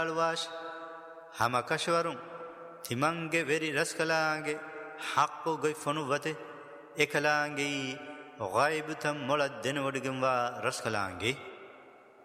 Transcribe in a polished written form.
الواش هما كشورون تمانجي بري رسكلانجي حقو غي فنوته إكلانجي غايب تم مولد دين ودغم وا رسكلانجي